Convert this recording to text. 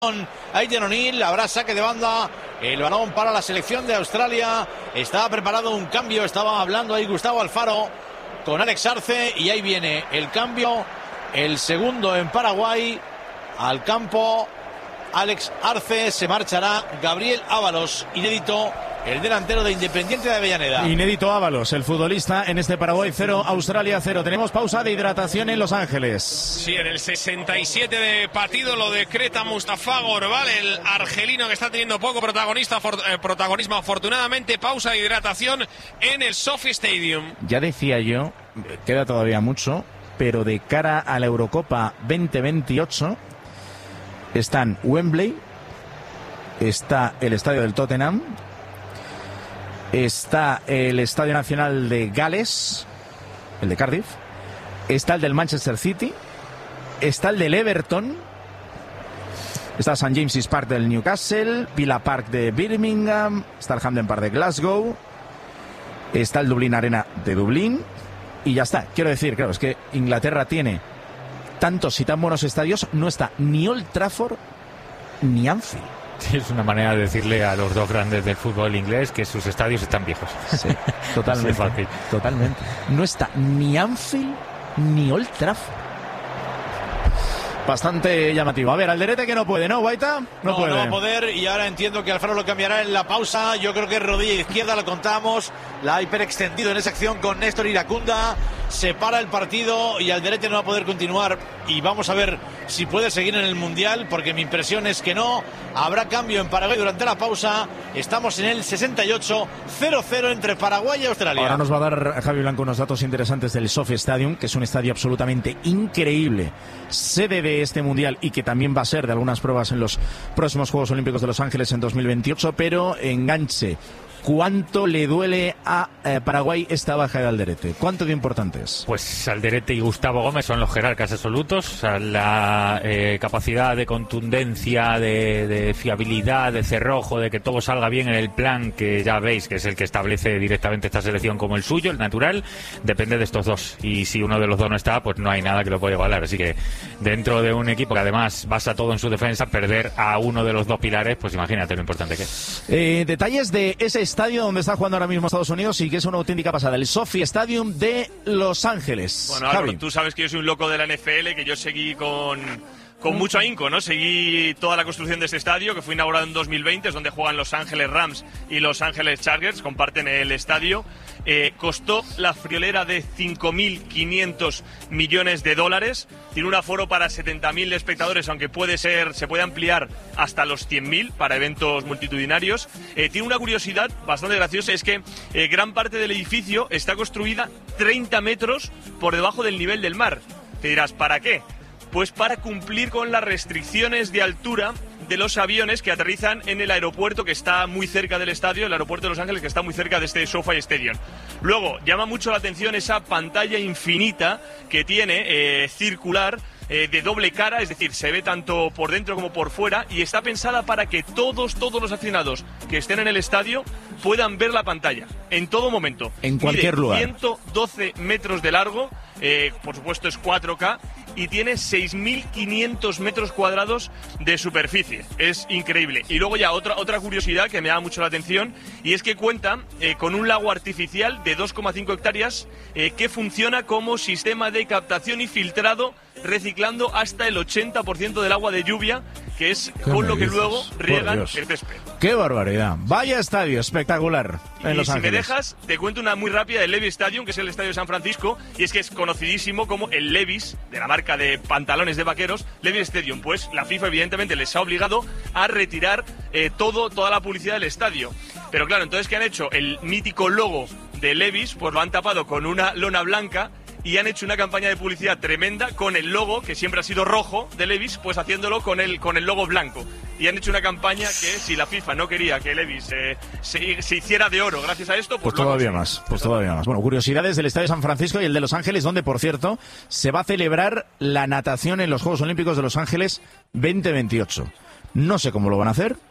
Aiden O'Neill, habrá saque de banda, el balón para la selección de Australia. Estaba preparado un cambio, estaba hablando ahí Gustavo Alfaro con Alex Arce y ahí viene el cambio, el segundo en Paraguay. Al campo Alex Arce, se marchará Gabriel Ábalos, inédito, el delantero de Independiente de Avellaneda. Inédito Ábalos, el futbolista en este Paraguay 0, Australia 0. Tenemos pausa de hidratación en Los Ángeles. Sí, en el 67 de partido lo decreta Mustafa Gorbal, el argelino que está teniendo poco protagonismo afortunadamente. Pausa de hidratación en el SoFi Stadium. Ya decía yo, queda todavía mucho, pero de cara a la Eurocopa 2028 están Wembley, está el estadio del Tottenham, está el Estadio Nacional de Gales, el de Cardiff, está el del Manchester City, está el del Everton, está St. James's Park del Newcastle, Villa Park de Birmingham, está el Hampden Park de Glasgow, está el Dublín Arena de Dublín y ya está. Quiero decir, claro, es que Inglaterra tiene tantos y tan buenos estadios, no está ni Old Trafford ni Anfield. Sí, es una manera de decirle a los dos grandes del fútbol inglés que sus estadios están viejos. Sí, totalmente. Fácil. Totalmente. No está ni Anfield ni Old Trafford. Bastante llamativo. A ver, Alderete que no puede, ¿no, Guaita? No puede. No va a poder, y ahora entiendo que Alfaro lo cambiará en la pausa. Yo creo que rodilla izquierda, lo contamos. La ha hiperextendido en esa acción con Néstor Iracunda. Se para el partido y Alderete no va a poder continuar. Y vamos a ver si puede seguir en el Mundial, porque mi impresión es que no. Habrá cambio en Paraguay durante la pausa. Estamos en el 68, 0-0 entre Paraguay y Australia. Ahora nos va a dar Javi Blanco unos datos interesantes del SoFi Stadium, que es un estadio absolutamente increíble, sede de este Mundial y que también va a ser de algunas pruebas en los próximos Juegos Olímpicos de Los Ángeles en 2028, pero enganche. ¿Cuánto le duele a Paraguay esta baja de Alderete? ¿Cuánto de importante es? Pues Alderete y Gustavo Gómez son los jerarcas absolutos. O sea, la capacidad de contundencia, de fiabilidad, de cerrojo, de que todo salga bien en el plan, que ya veis que es el que establece directamente esta selección como el suyo, el natural, depende de estos dos. Y si uno de los dos no está, pues no hay nada que lo pueda igualar. Así que dentro de un equipo que además basa todo en su defensa, perder a uno de los dos pilares, pues imagínate lo importante que es. Detalles de ese estadio donde está jugando ahora mismo Estados Unidos y que es una auténtica pasada, el SoFi Stadium de Los Ángeles. Bueno, Álvaro, tú sabes que yo soy un loco de la NFL, que yo seguí con mucho ahínco, ¿no? Seguí toda la construcción de este estadio, que fue inaugurado en 2020, es donde juegan Los Ángeles Rams y Los Ángeles Chargers, comparten el estadio. Costó la friolera de 5.500 millones de dólares. Tiene un aforo para 70.000 espectadores, aunque se puede ampliar hasta los 100.000 para eventos multitudinarios. Tiene una curiosidad bastante graciosa, es que gran parte del edificio está construida 30 metros por debajo del nivel del mar. Te dirás, ¿para qué? Pues para cumplir con las restricciones de altura de los aviones que aterrizan en el aeropuerto que está muy cerca del estadio, el aeropuerto de Los Ángeles, que está muy cerca de este SoFi Stadium. Luego, llama mucho la atención esa pantalla infinita que tiene, circular, de doble cara, es decir, se ve tanto por dentro como por fuera, y está pensada para que todos los aficionados que estén en el estadio puedan ver la pantalla en todo momento. En cualquier lugar. 112 metros de largo, por supuesto es 4K, y tiene 6.500 metros cuadrados de superficie. Es increíble. Y luego ya otra curiosidad que me da mucho la atención, y es que cuenta con un lago artificial de 2,5 hectáreas que funciona como sistema de captación y filtrado, reciclando hasta el 80% del agua de lluvia, que es con lo que luego riegan el césped. ¡Qué barbaridad! Vaya estadio espectacular en Los Ángeles. Si me dejas, te cuento una muy rápida del Levi's Stadium, que es el estadio de San Francisco, y es que es conocidísimo como el Levi's, de la marca de pantalones de vaqueros, Levi's Stadium. Pues la FIFA evidentemente les ha obligado a retirar toda la publicidad del estadio. Pero claro, entonces, ¿qué han hecho? El mítico logo de Levi's, pues lo han tapado con una lona blanca, y han hecho una campaña de publicidad tremenda con el logo, que siempre ha sido rojo, de Levi's, pues haciéndolo con el logo blanco. Y han hecho una campaña que, si la FIFA no quería que Levi's se hiciera de oro gracias a esto, pues todavía más. Bueno, curiosidades del Estadio de San Francisco y el de Los Ángeles, donde, por cierto, se va a celebrar la natación en los Juegos Olímpicos de Los Ángeles 2028. No sé cómo lo van a hacer,